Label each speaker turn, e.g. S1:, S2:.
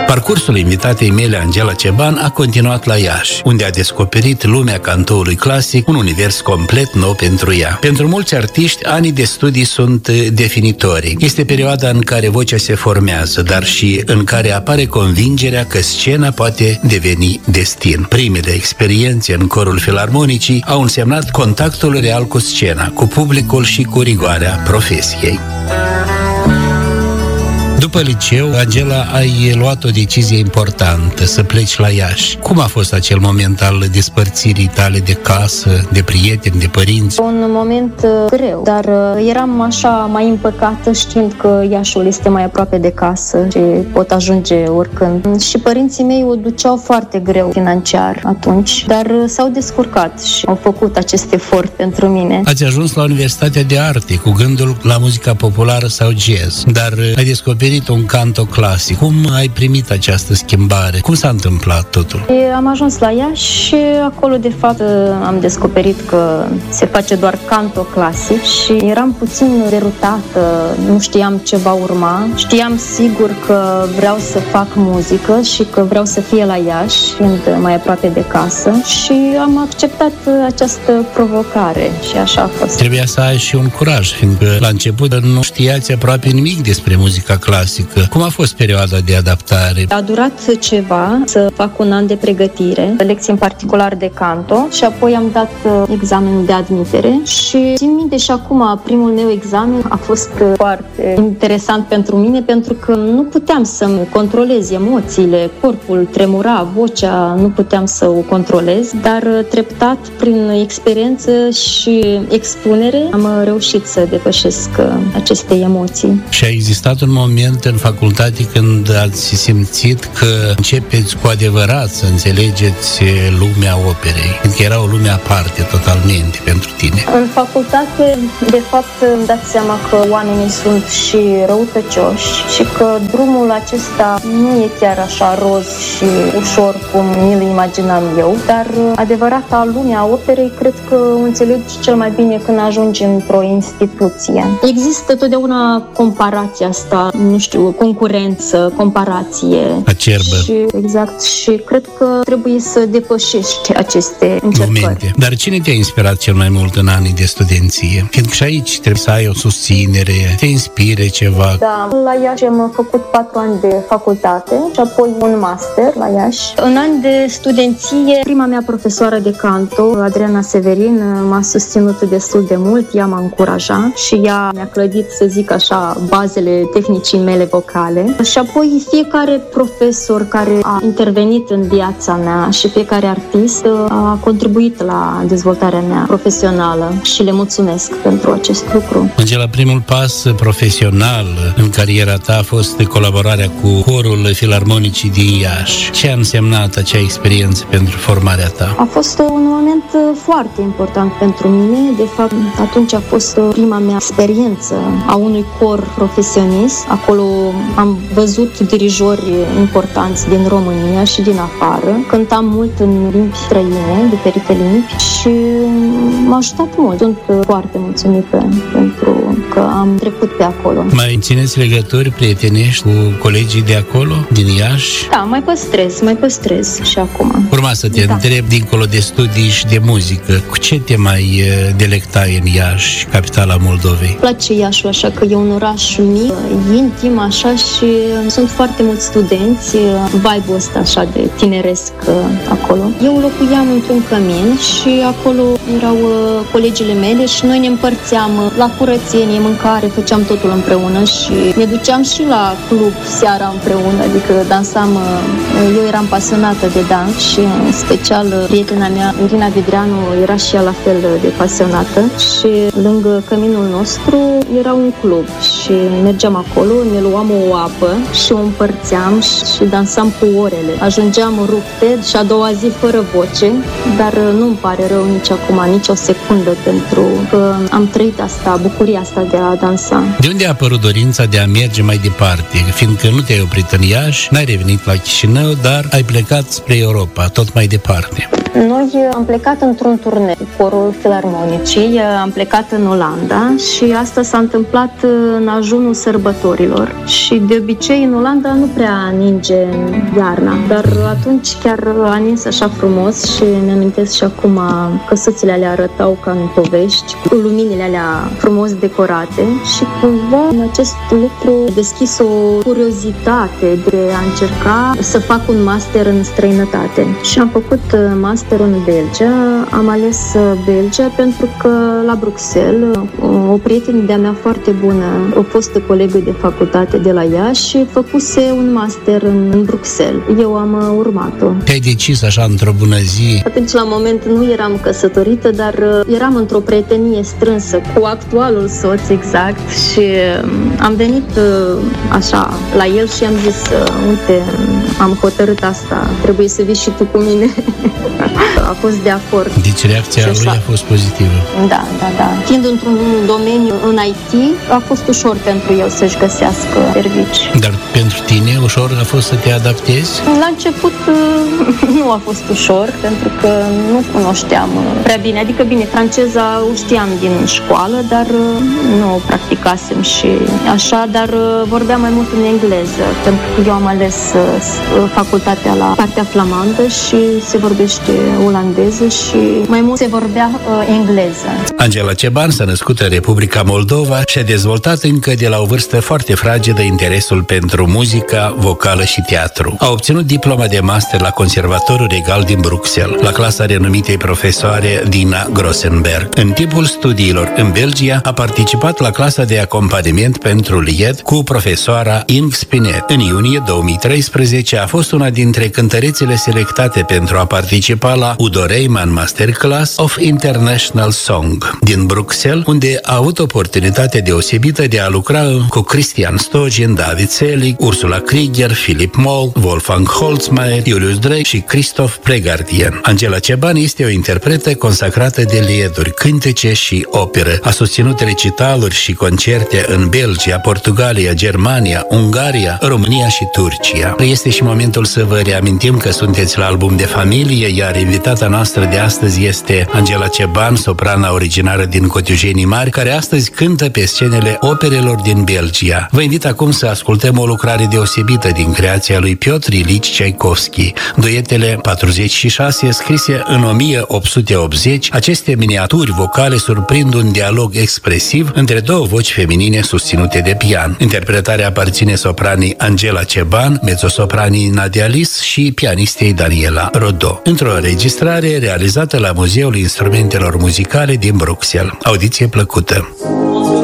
S1: Parcursul invitatei mele, Angela Ceban, a continuat la Iași, unde a descoperit lumea cantoului clasic, un univers complet nou pentru ea. Pentru mulți artiști, anii de studii sunt definitori. Este perioada în care vocea se formează, dar și în care apare convingerea că scena poate deveni destin. Primele experiențe în corul filarmonicii au însemnat contactul real cu scena, cu publicul și cu rigoarea profesiei. După liceu, Angela, ai luat o decizie importantă, să pleci la Iași. Cum a fost acel moment al despărțirii tale de casă, de prieteni, de părinți?
S2: Un moment greu, dar eram așa mai împăcată știind că Iașul este mai aproape de casă și pot ajunge oricând. Și părinții mei o duceau foarte greu financiar atunci, dar s-au descurcat și au făcut acest efort pentru mine.
S1: Ați ajuns la Universitatea de Arte cu gândul la muzica populară sau jazz, dar ai descoperit un canto clasic. Cum ai primit această schimbare? Cum s-a întâmplat totul?
S2: Am ajuns la Iași și acolo, de fapt, am descoperit că se face doar canto clasic și eram puțin derutată, nu știam ce va urma. Știam sigur că vreau să fac muzică și că vreau să fie la Iași, fiind mai aproape de casă, și am acceptat această provocare și așa a fost.
S1: Trebuia să ai și un curaj, fiindcă la început nu știați aproape nimic despre muzica clasică. Cum a fost perioada de adaptare?
S2: A durat ceva să fac un an de pregătire, lecții în particular de canto, și apoi am dat examenul de admitere și țin minte și acum primul meu examen a fost foarte interesant pentru mine, pentru că nu puteam să-mi controlez emoțiile, corpul tremura, vocea nu puteam să o controlez, dar treptat, prin experiență și expunere, am reușit să depășesc aceste emoții.
S1: Și a existat un moment în facultate când ați simțit că începeți cu adevărat să înțelegeți lumea operei, pentru că era o lume aparte totalmente pentru tine?
S2: În facultate, de fapt, îmi dați seama că oamenii sunt și răutăcioși și că drumul acesta nu e chiar așa roz și ușor cum mi-l imaginam eu, dar adevărata lume a operei cred că o înțelegi cel mai bine când ajungi într-o instituție. Există totdeauna comparația asta, nu știu, concurență, comparație.
S1: Acerbă.
S2: Și, exact, și cred că trebuie să depășești aceste încercări.
S1: Momente. Dar cine te-a inspirat cel mai mult în anii de studenție? Fiindcă și aici trebuie să ai o susținere, te inspire ceva.
S2: Da, la Iași am făcut 4 ani de facultate și apoi un master la Iași. În ani de studenție, prima mea profesoară de canto, Adriana Severin, m-a susținut destul de mult, ea m-a încurajat și ea mi-a clădit, să zic așa, bazele tehnicii mele vocale. Și apoi fiecare profesor care a intervenit în viața mea și fiecare artist a contribuit la dezvoltarea mea profesională și le mulțumesc pentru acest lucru.
S1: Angela, primul pas profesional în cariera ta a fost colaborarea cu Corul Filarmonicii din Iași. Ce a însemnat acea experiență pentru formarea ta?
S2: A fost un moment foarte important pentru mine. De fapt, atunci a fost prima mea experiență a unui cor profesionist. Acolo am văzut dirijori importanți din România și din afară. Cântam mult în limbi străine, diferite limbi, și m-a ajutat mult. Sunt foarte mulțumită pentru că am trecut pe acolo.
S1: Mai țineți legături prietenești cu colegii de acolo, din Iași?
S2: Da, mai păstrez și acum.
S1: Urma să te întreb, dincolo de studii și de muzică, cu ce te mai delectai în Iași, capitala Moldovei?
S2: Îmi place Iașul, așa că e un oraș mic, intim, așa, și sunt foarte mulți studenți, vibe-ul ăsta așa de tineresc acolo. Eu locuiam într-un cămin și acolo erau colegile mele și noi ne împărțeam la curățenie, mâncare, făceam totul împreună și ne duceam și la club seara împreună, adică dansam. Eu eram pasionată de dans și în special prietena mea, Irina Vidreanu, era și ea la fel de pasionată și lângă căminul nostru era un club și mergeam acolo, ne luam o apă și o împărțeam și dansam cu orele. Ajungeam rupte și a doua zi fără voce, dar nu-mi pare rău nici acum, nici o secundă, pentru că am trăit asta, bucuria asta de a dansa.
S1: De unde a apărut dorința de a merge mai departe? Fiindcă nu te-ai oprit în Iași, n-ai revenit la Chișinău, dar ai plecat spre Europa, tot mai departe.
S2: Noi am plecat într-un turneu cu corul filarmonicii, am plecat în Olanda și asta s-a întâmplat în ajunul sărbătorilor. Și de obicei în Olanda nu prea ninge iarna, dar atunci chiar a nins așa frumos și mi-amintesc și acum căsuțile alea arătau ca în povești, cu luminile alea frumos decorate și cumva acest lucru a deschis o curiozitate de a încerca să fac un master în străinătate. Și am făcut masterul în Belgia, am ales Belgia pentru că la Bruxelles o prietenă de-a mea foarte bună, o fostă colegă de facultate de la Iași, făcuse un master în Bruxelles. Eu am urmat-o.
S1: Te-ai decis așa într-o bună zi?
S2: Atunci, la moment, nu eram căsătorită, dar eram într-o prietenie strânsă cu actualul soț, exact, și am venit așa la el și am zis, uite, am hotărât asta, trebuie să vii și tu cu mine. A fost de acord.
S1: Deci reacția lui a fost pozitivă.
S2: Da. Fiind într-un domeniu în IT, a fost ușor pentru el să-și găsească servici.
S1: Dar pentru tine ușor a fost să te adaptezi?
S2: La început nu a fost ușor, pentru că nu cunoșteam prea bine. Adică, bine, franceza o știam din școală, dar nu o practicasem și așa, dar vorbeam mai mult în engleză, pentru că eu am ales facultatea la partea flamandă și se vorbește olandeză și mai mult se vorbea engleză.
S1: Angela Ceban s-a născut în Republica Moldova și a dezvoltat încă de la o vârstă foarte fragedă interesul pentru muzica, vocală și teatru. A obținut diploma de master la Conservatorul Regal din Bruxelles, la clasa renumitei profesoare Dina Grossenberg. În timpul studiilor în Belgia a participat la clasa de acompaniament pentru lied cu profesoara Ing Spinet. În iunie 2013 a fost una dintre cântărețele selectate pentru a participa la Udo Reimann Masterclass of International Song din Bruxelles, unde a avut oportunitatea deosebită de a lucra cu Christian Stogin, David Selig, Ursula Krieger, Philip Moll, Wolfgang Holzmeier, Julius Drey și Christoph Pregardien. Angela Ceban este o interpretă consacrată de lieduri, cântece și operă. A susținut recitaluri și concerte în Belgia, Portugalia, Germania, Ungaria, România și Turcia. Este și momentul să vă reamintim că sunteți la Album de Familie, iar invitata noastră de astăzi este Angela Ceban, soprana originară din Cotiujenii Mari, care astăzi cântă pe scenele operelor din Belgia. Vă invit acum să ascultăm o lucrare deosebită din creația lui Piotr Ilich Tchaikovsky. Duetele 46, scrise în 1880, aceste miniaturi vocale surprind un dialog expresiv între două voci feminine susținute de pian. Interpretarea aparține sopranii Angela Ceban, mezzosopranii Nadia Lis și pianistei Daniela Rodot, într-o înregistrare realizată la Muzeul Instrumentelor Muzicale din Bruxelles. Audiție plăcută!